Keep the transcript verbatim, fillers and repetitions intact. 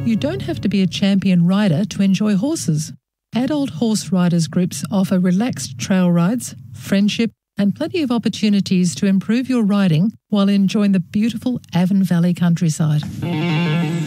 You don't have to be a champion rider to enjoy horses. Adult horse riders groups offer relaxed trail rides, friendship, and plenty of opportunities to improve your riding while enjoying the beautiful Avon Valley countryside.